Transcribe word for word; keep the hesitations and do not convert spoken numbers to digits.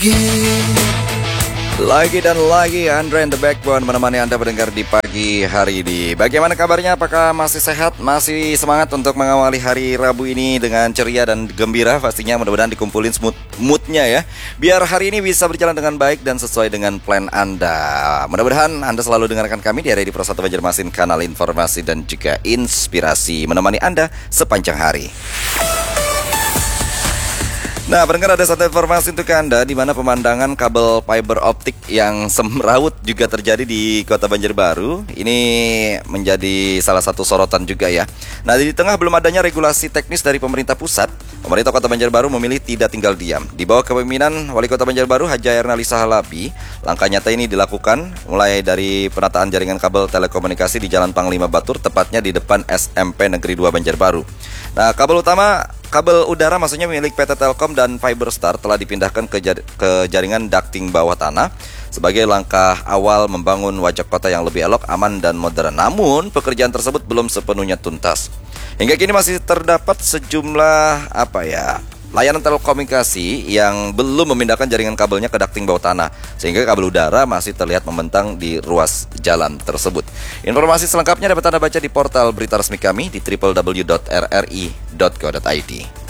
Lagi dan lagi Andre and the Backbone menemani Anda mendengar di pagi hari ini. Bagaimana kabarnya? Apakah masih sehat? Masih semangat untuk mengawali hari Rabu ini dengan ceria dan gembira? Pastinya mudah-mudahan dikumpulin smooth moodnya ya, biar hari ini bisa berjalan dengan baik dan sesuai dengan plan Anda. Mudah-mudahan Anda selalu dengarkan kami di Radio Pro satu Banjarmasin, kanal informasi dan juga inspirasi, menemani Anda sepanjang hari. Nah, pendengar, ada satu informasi untuk Anda, di mana pemandangan kabel fiber optik yang semrawut juga terjadi di Kota Banjarbaru. Ini menjadi salah satu sorotan juga ya. Nah, di tengah belum adanya regulasi teknis dari pemerintah pusat, pemerintah Kota Banjarbaru memilih tidak tinggal diam. Di bawah kepemimpinan Wali Kota Banjarbaru Haja Ernalisa Halabi, langkah nyata ini dilakukan mulai dari penataan jaringan kabel telekomunikasi di Jalan Panglima Batur, tepatnya di depan S M P Negeri dua Banjarbaru. Nah, kabel utama kabel udara maksudnya milik P T Telkom dan Fiberstar telah dipindahkan ke, jar ke jaringan ducting bawah tanah sebagai langkah awal membangun wajah kota yang lebih elok, aman, dan modern. Namun, pekerjaan tersebut belum sepenuhnya tuntas. Hingga kini masih terdapat sejumlah apa ya layanan telekomunikasi yang belum memindahkan jaringan kabelnya ke ducting bawah tanah, sehingga kabel udara masih terlihat membentang di ruas jalan tersebut. Informasi selengkapnya dapat Anda baca di portal berita resmi kami di w w w dot r r i dot co dot i d.